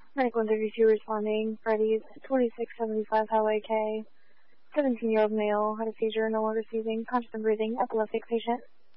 Medical 132 responding. Freddy's 2675 Highway K. 17-year-old male had a seizure, no longer seizing, conscious and breathing, epileptic patient.